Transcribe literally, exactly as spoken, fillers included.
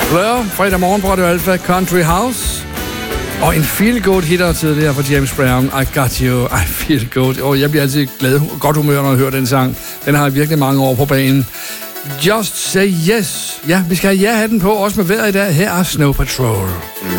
Blur, fredag morgen på Radio Alpha, Country House. Og en feel-good hitter tidligere for James Brown. I got you, I feel good. Og jeg bliver altid glad og godt humør, når jeg hører den sang. Den har virkelig mange år på banen. Just say yes. Ja, vi skal have ja-hatten på, også med vejret i dag. Her er Snow Patrol.